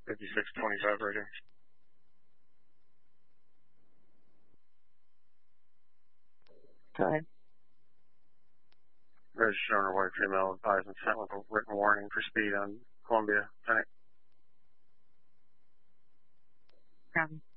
5625 right here. Okay. Registered owner white female advised and sent with a written warning for speed on Columbia. Problem.